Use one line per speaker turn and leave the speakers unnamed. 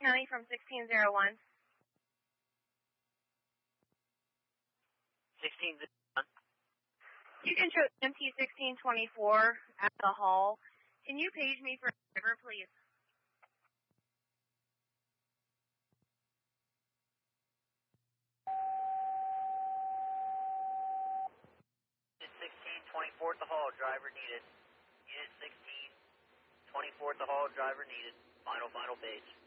County from 1601.
1601.
You can show MT 1624 at the hall. Can you page me for a driver, please?
Unit 1624 at the hall, driver needed. Unit 1624 at the hall, driver needed. Final page.